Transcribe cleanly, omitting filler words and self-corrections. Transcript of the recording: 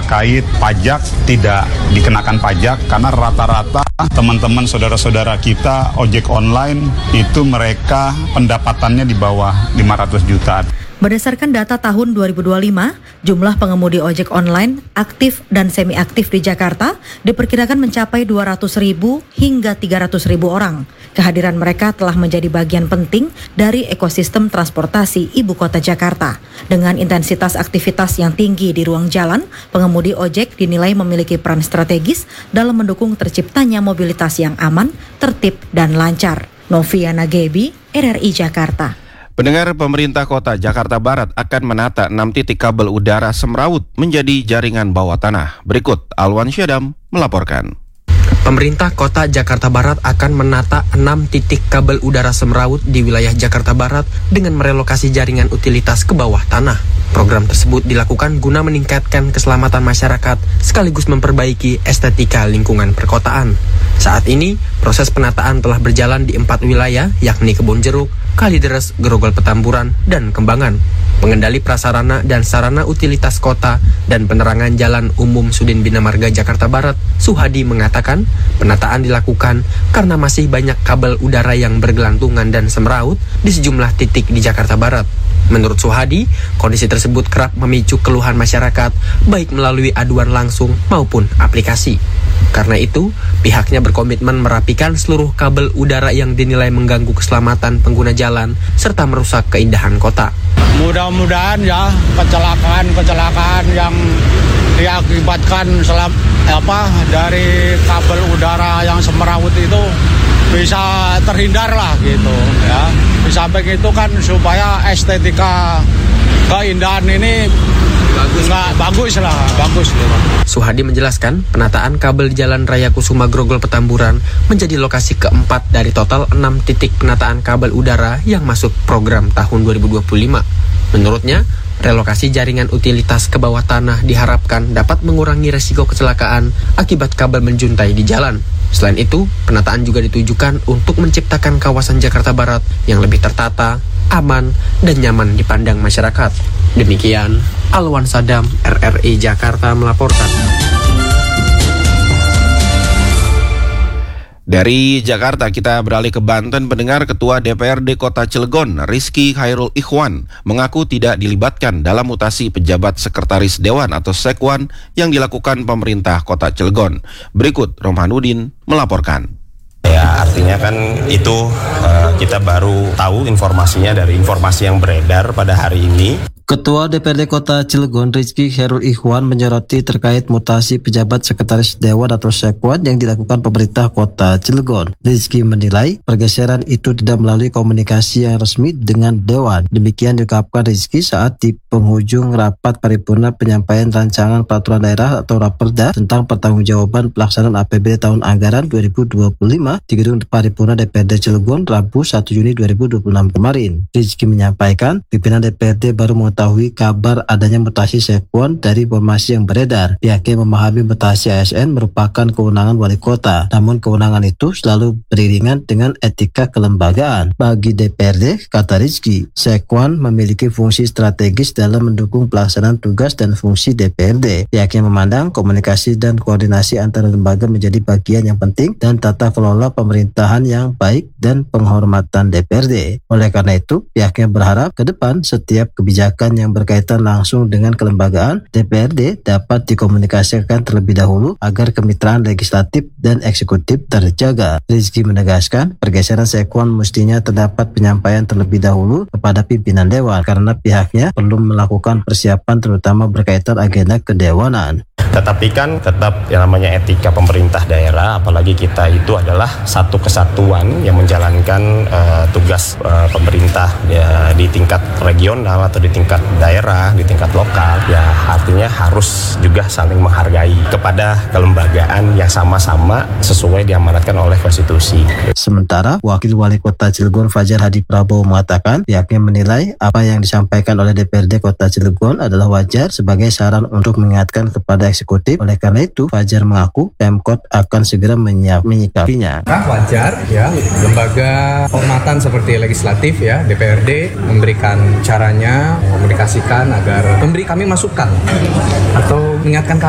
terkait pajak tidak dikenakan pajak karena rata-rata teman-teman saudara-saudara kita ojek online itu mereka pendapatannya di bawah 500 juta. Berdasarkan data tahun 2025, jumlah pengemudi ojek online aktif dan semi-aktif di Jakarta diperkirakan mencapai 200.000 hingga 300.000 orang. Kehadiran mereka telah menjadi bagian penting dari ekosistem transportasi ibu kota Jakarta. Dengan intensitas aktivitas yang tinggi di ruang jalan, pengemudi ojek dinilai memiliki peran strategis dalam mendukung terciptanya mobilitas yang aman, tertib, dan lancar. Noviana Gebi, RRI Jakarta. Pendengar, pemerintah kota Jakarta Barat akan menata 6 titik kabel udara semrawut menjadi jaringan bawah tanah. Berikut Alwan Syadam melaporkan. Pemerintah kota Jakarta Barat akan menata 6 titik kabel udara semrawut di wilayah Jakarta Barat dengan merelokasi jaringan utilitas ke bawah tanah. Program tersebut dilakukan guna meningkatkan keselamatan masyarakat sekaligus memperbaiki estetika lingkungan perkotaan. Saat ini, proses penataan telah berjalan di 4 wilayah, yakni Kebonjeruk, Kalideres, Grogol Petamburan, dan Kembangan. Pengendali prasarana dan sarana utilitas kota dan penerangan jalan umum Sudin Bina Marga Jakarta Barat, Suhadi mengatakan penataan dilakukan karena masih banyak kabel udara yang bergelantungan dan semraut di sejumlah titik di Jakarta Barat. Menurut Suhadi, kondisi tersebut kerap memicu keluhan masyarakat, baik melalui aduan langsung maupun aplikasi. Karena itu, pihaknya berkomitmen merapikan seluruh kabel udara yang dinilai mengganggu keselamatan pengguna jalan serta merusak keindahan kota. Mudah-mudahan ya kecelakaan yang diakibatkan dari kabel udara yang semrawut itu bisa terhindar lah gitu ya. Di samping itu kan supaya estetika keindahan ini bagus. Suhadi menjelaskan penataan kabel di Jalan Raya Kusuma Grogol Petamburan menjadi lokasi keempat dari total 6 titik penataan kabel udara yang masuk program tahun 2025. Menurutnya, relokasi jaringan utilitas ke bawah tanah diharapkan dapat mengurangi resiko kecelakaan akibat kabel menjuntai di jalan. Selain itu, penataan juga ditujukan untuk menciptakan kawasan Jakarta Barat yang lebih tertata, aman, dan nyaman dipandang masyarakat. Demikian, Alwan Sadam, RRI Jakarta melaporkan. Dari Jakarta kita beralih ke Banten. Pendengar, Ketua DPRD Kota Cilegon, Rizky Khairul Ikhwan, mengaku tidak dilibatkan dalam mutasi pejabat sekretaris Dewan atau Sekwan yang dilakukan pemerintah Kota Cilegon. Berikut Romanuddin melaporkan. Ya, artinya kan itu kita baru tahu informasinya dari informasi yang beredar pada hari ini. Ketua DPRD Kota Cilegon Rizky Khairul Ikhwan menyoroti terkait mutasi pejabat sekretaris Dewan atau Sekwan yang dilakukan pemerintah Kota Cilegon. Rizky menilai pergeseran itu tidak melalui komunikasi yang resmi dengan Dewan. Demikian diungkapkan Rizky saat di penghujung rapat paripurna penyampaian rancangan peraturan daerah atau Raperda tentang pertanggungjawaban pelaksanaan APBD tahun anggaran 2025 di gedung paripurna DPRD Cilegon Rabu 1 Juni 2026 kemarin. Rizky menyampaikan pimpinan DPRD baru mengetahui kabar adanya mutasi Sekwan dari informasi yang beredar. Pihaknya memahami mutasi ASN merupakan kewenangan wali kota, namun kewenangan itu selalu beriringan dengan etika kelembagaan. Bagi DPRD, kata Rizky, Sekwan memiliki fungsi strategis dalam mendukung pelaksanaan tugas dan fungsi DPRD. Pihaknya memandang komunikasi dan koordinasi antara lembaga menjadi bagian yang penting dan tata kelola pemerintahan yang baik dan penghormatan DPRD. Oleh karena itu, pihaknya berharap ke depan setiap kebijakan yang berkaitan langsung dengan kelembagaan DPRD dapat dikomunikasikan terlebih dahulu agar kemitraan legislatif dan eksekutif terjaga. Rizky menegaskan pergeseran Sekwan mestinya terdapat penyampaian terlebih dahulu kepada pimpinan Dewan karena pihaknya perlu melakukan persiapan terutama berkaitan agenda kedewanan. Tetapi kan tetap yang namanya etika pemerintah daerah, apalagi kita itu adalah satu kesatuan yang menjalankan tugas pemerintah ya, di tingkat regional atau di tingkat daerah, di tingkat lokal. Ya artinya harus juga saling menghargai kepada kelembagaan yang sama-sama sesuai diamanatkan oleh konstitusi. Sementara Wakil Wali Kota Cilegon Fajar Hadi Prabowo mengatakan pihaknya menilai apa yang disampaikan oleh DPRD Kota Cilegon adalah wajar sebagai saran untuk mengingatkan kepada eksekutif. Oleh karena itu, Fajar mengaku Pemkot akan segera menyikapinya. Wajar ya, lembaga kehormatan seperti legislatif ya, DPRD memberikan caranya, komunikasikan agar memberi kami masukan atau mengingatkan